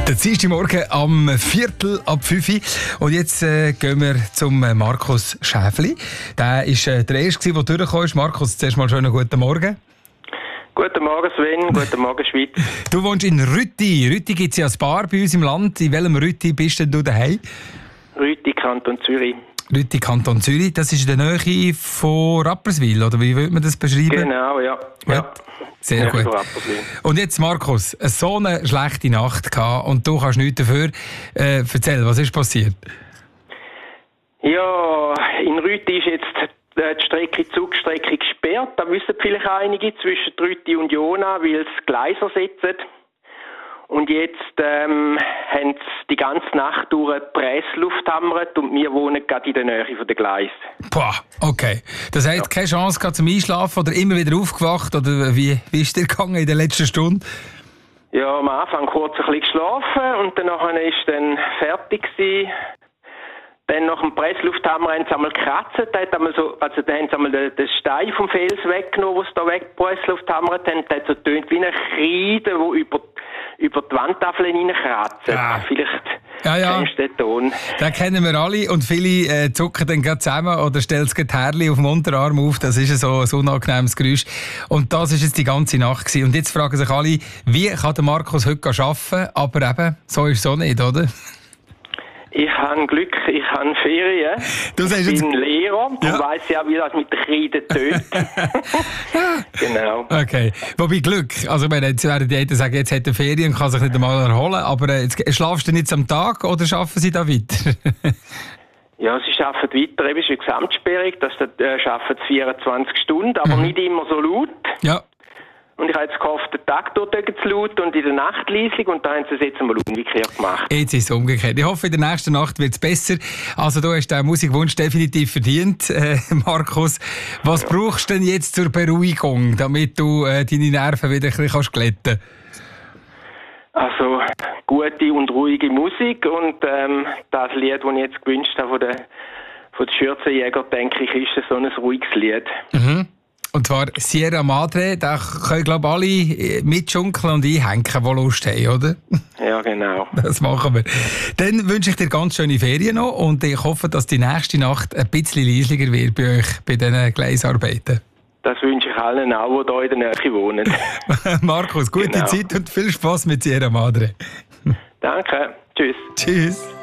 Der Dienstagmorgen am 4:45. Und jetzt gehen wir zum Markus Schäfli. Der war der Erste, der durchgekommen ist. Markus, zuerst mal schönen guten Morgen. Guten Morgen Sven, guten Morgen Schweiz. Du wohnst in Rütti. Rütti gibt es ja ein paar bei uns im Land. In welchem Rütti bist denn du daheim? Rütti, Kanton Zürich. Rütti, Kanton Zürich. Das ist in der Nähe von Rapperswil, oder wie würde man das beschreiben? Genau, ja. Sehr gut. Und jetzt, Markus, so eine schlechte Nacht gehabt und du kannst nichts dafür. Erzähl, was ist passiert? Ja, in Rütti ist jetzt die Zugstrecke gesperrt. Da wissen vielleicht einige zwischen Rütti und Jona, weil es Gleise ersetzen. Und jetzt haben sie die ganze Nacht durch die Pressluft hammert und wir wohnen gerade in der Nähe von der Gleise. Boah, okay. Das heisst, keine Chance gehabt zum Einschlafen oder immer wieder aufgewacht? Oder wie ist dir gegangen in der letzten Stunde? Ja, am Anfang kurz ein bisschen geschlafen und danach war es dann fertig gewesen. Dann nach dem Presslufthammer haben sie einmal gekratzt, da haben sie einmal den Stein vom Fels weggenommen, wo sie da weggepresslufthammert haben. Da hat so tönt wie ein Kreide, der über die Wandtafeln reinkratzt. Ja. Vielleicht kennst du den Ton. Den kennen wir alle und viele zucken dann gerade zusammen oder stellen das Gitarre auf dem Unterarm auf. Das ist so ein unangenehmes Geräusch. Und das war jetzt die ganze Nacht gewesen. Und jetzt fragen sich alle, wie kann der Markus heute arbeiten? Aber eben, so ist es auch nicht, oder? Ich habe Glück, ich habe Ferien. Ich bin Lehrer und weiss ja, wie das mit den Kreiden tönt. Genau. Okay. Wobei Glück, also jetzt werden die Eltern sagen, jetzt hat er Ferien und kann sich nicht einmal erholen, aber jetzt, schlafst du nicht am Tag oder arbeiten sie da weiter? Ja, sie arbeiten weiter, eben ist eine Gesamtsperrung, das arbeiten 24 Stunden, aber nicht immer so laut. Ja. Und ich habe jetzt gehofft, den Tag dort zu laut und in der Nacht leislich und da haben sie es jetzt einmal umgekehrt gemacht. Jetzt ist es umgekehrt. Ich hoffe, in der nächsten Nacht wird es besser. Also du hast den Musikwunsch definitiv verdient, Markus. Was brauchst du denn jetzt zur Beruhigung, damit du deine Nerven wieder ein bisschen glätten kannst? Also gute und ruhige Musik und das Lied, das ich jetzt gewünscht habe von den Schürzenjäger, denke ich, ist so ein ruhiges Lied. Mhm. Und zwar Sierra Madre, da können, glaube ich, alle mitschunkeln und einhängen, die Lust haben, oder? Ja, genau. Das machen wir. Dann wünsche ich dir ganz schöne Ferien noch und ich hoffe, dass die nächste Nacht ein bisschen leislicher wird bei euch, bei diesen Gleisarbeiten. Das wünsche ich allen auch, die hier in der Nähe wohnen. Markus, gute Zeit und viel Spass mit Sierra Madre. Danke. Tschüss. Tschüss.